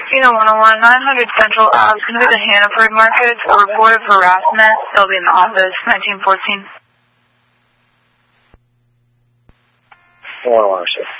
Kilo 101, 900 Central Ave. It's going to be the Hannaford Market. A report of harassment. They'll be in the office, 1914. 101, sir.